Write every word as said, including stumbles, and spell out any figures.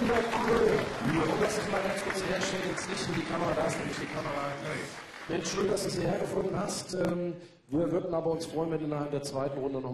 Robert Kröll. Lass uns mal ganz kurz herstellen, jetzt nicht in die Kamera, da ist nämlich die Kamera. Mensch, schön, dass du es hierher gefunden hast. Wir würden aber uns freuen, wenn du innerhalb der zweiten Runde noch